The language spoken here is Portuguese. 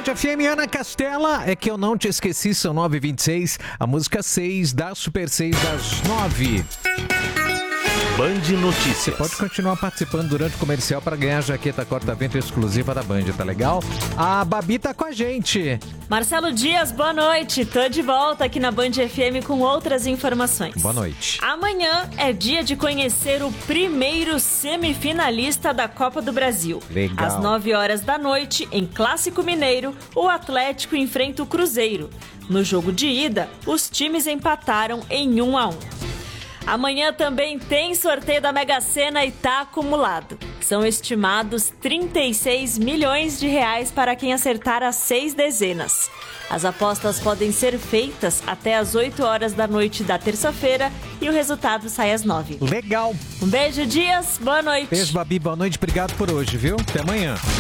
FM, Ana Castela, é que eu não te esqueci, são 9h26, a música 6 da Super 6 das 9. Band Notícias. Você pode continuar participando durante o comercial para ganhar a jaqueta corta-vento exclusiva da Band, tá legal? A Babi tá com a gente. Marcelo Dias, boa noite. Tô de volta aqui na Band FM com outras informações. Boa noite. Amanhã é dia de conhecer o primeiro semifinalista da Copa do Brasil. Legal. Às 9h da noite, em Clássico Mineiro, o Atlético enfrenta o Cruzeiro. No jogo de ida, os times empataram em 1-1. Amanhã também tem sorteio da Mega Sena e tá acumulado. São estimados 36 milhões de reais para quem acertar as 6 dezenas. As apostas podem ser feitas até às 8h da noite da terça-feira e o resultado sai às 9h. Legal. Um beijo, Dias. Boa noite. Beijo, Babi. Boa noite. Obrigado por hoje, viu? Até amanhã.